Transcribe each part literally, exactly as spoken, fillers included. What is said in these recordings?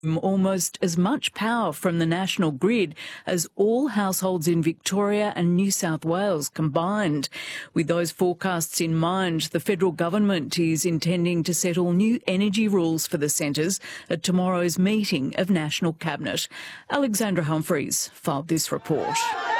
almost as much power from the national grid as all households in Victoria and New South Wales combined. With those forecasts in mind, the federal government is intending to settle new energy rules for the centres at tomorrow's meeting of National Cabinet. Alexandra Humphreys filed this report.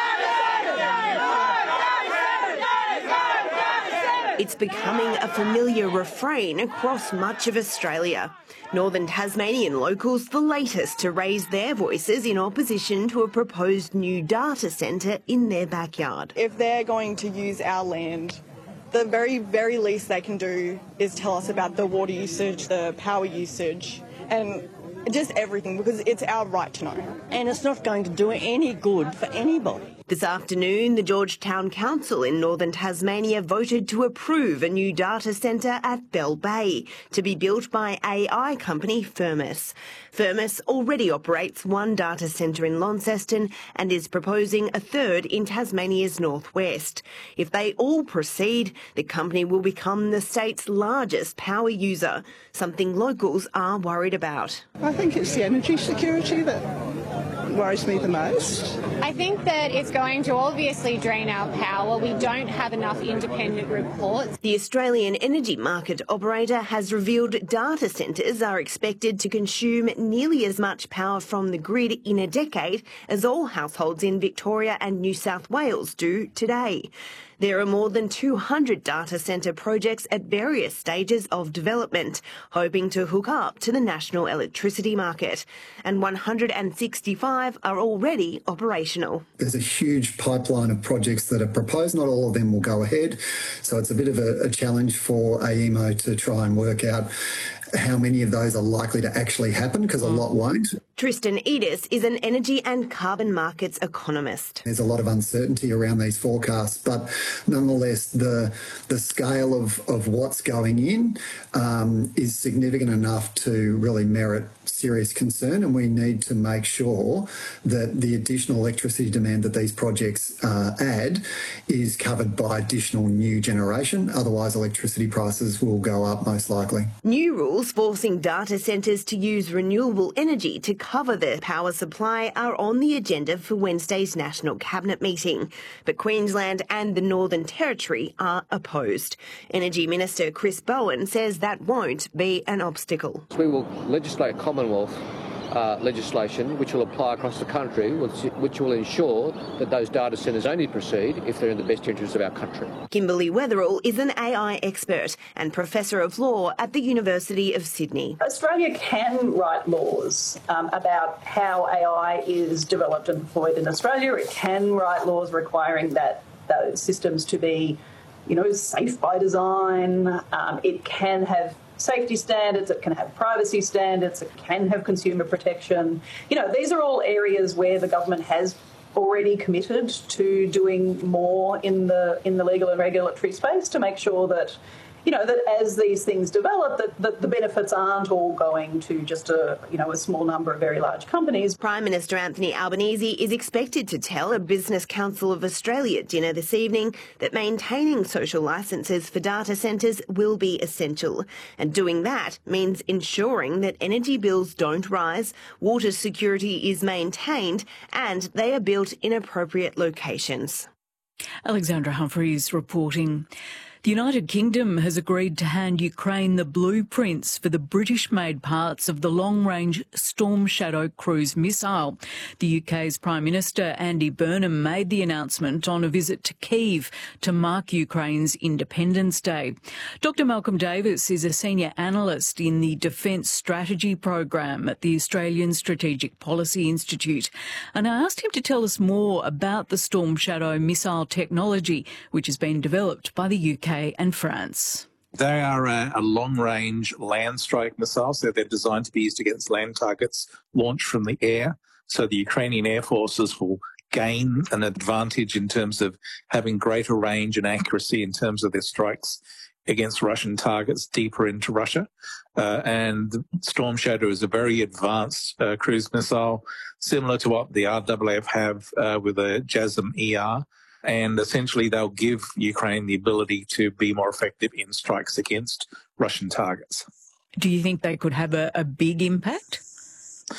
It's becoming a familiar refrain across much of Australia. Northern Tasmanian locals the latest to raise their voices in opposition to a proposed new data centre in their backyard. If they're going to use our land, the very, very least they can do is tell us about the water usage, the power usage, and just everything, because it's our right to know. And it's not going to do any good for anybody. This afternoon, the Georgetown Council in Northern Tasmania voted to approve a new data centre at Bell Bay to be built by A I company Firmus. Firmus already operates one data centre in Launceston and is proposing a third in Tasmania's northwest. If they all proceed, the company will become the state's largest power user, something locals are worried about. I think it's the energy security that worries me the most. I think that it's going to obviously drain our power. We don't have enough independent reports. The Australian Energy Market Operator has revealed data centres are expected to consume nearly as much power from the grid in a decade as all households in Victoria and New South Wales do today. There are more than two hundred data centre projects at various stages of development, hoping to hook up to the national electricity market, and one hundred sixty-five are already operational. There's a huge pipeline of projects that are proposed. Not all of them will go ahead, so it's a bit of a, a challenge for A E M O to try and work out how many of those are likely to actually happen, because a lot won't. Tristan Edis is an energy and carbon markets economist. There's a lot of uncertainty around these forecasts, but nonetheless, the the scale of, of what's going in um, is significant enough to really merit serious concern, and we need to make sure that the additional electricity demand that these projects uh, add is covered by additional new generation. Otherwise, electricity prices will go up most likely. New rules forcing data centres to use renewable energy to cover their power supply are on the agenda for Wednesday's National Cabinet meeting, but Queensland and the Northern Territory are opposed. Energy Minister Chris Bowen says that won't be an obstacle. We will legislate Commonwealth Uh, legislation which will apply across the country, which, which will ensure that those data centres only proceed if they're in the best interests of our country. Kimberly Weatherall is an A I expert and Professor of Law at the University of Sydney. Australia can write laws um, about how A I is developed and deployed in Australia. It can write laws requiring that those systems to be, you know, safe by design. Um, it can have safety standards, it can have privacy standards, it can have consumer protection. You know, these are all areas where the government has already committed to doing more in the in the legal and regulatory space to make sure that, you know, that as these things develop, that, that the benefits aren't all going to just a, you know, a small number of very large companies. Prime Minister Anthony Albanese is expected to tell a Business Council of Australia dinner this evening that maintaining social licences for data centres will be essential. And doing that means ensuring that energy bills don't rise, water security is maintained, and they are built in appropriate locations. Alexandra Humphreys reporting. The United Kingdom has agreed to hand Ukraine the blueprints for the British-made parts of the long-range Storm Shadow cruise missile. The U K's Prime Minister Andy Burnham made the announcement on a visit to Kyiv to mark Ukraine's Independence Day. Doctor Malcolm Davis is a senior analyst in the Defence Strategy Program at the Australian Strategic Policy Institute, and I asked him to tell us more about the Storm Shadow missile technology, which has been developed by the U K and France. They are a, a long-range land strike missile, so they're designed to be used against land targets launched from the air. So the Ukrainian air forces will gain an advantage in terms of having greater range and accuracy in terms of their strikes against Russian targets deeper into Russia. Uh, and Storm Shadow is a very advanced uh, cruise missile, similar to what the R A A F have uh, with the JASSM E R. And essentially they'll give Ukraine the ability to be more effective in strikes against Russian targets. Do you think they could have a, a big impact?